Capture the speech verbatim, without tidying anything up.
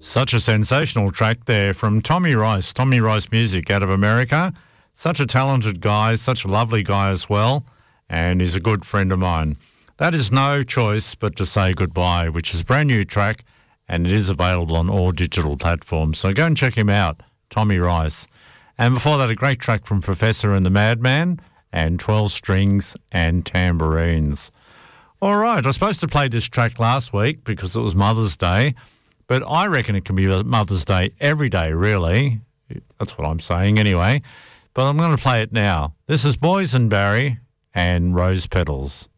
Such a sensational track there from Tommy Rice, Tommy Rice Music out of America. Such a talented guy, such a lovely guy as well, and he's a good friend of mine. That is No Choice But to Say Goodbye, which is a brand new track, and it is available on all digital platforms. So go and check him out, Tommy Rice. And before that, a great track from Professor and the Madman and twelve Strings and Tambourines. All right, I was supposed to play this track last week because it was Mother's Day, but I reckon it can be Mother's Day every day, really. That's what I'm saying anyway. But I'm going to play it now. This is Boysenberry and Rose Petals.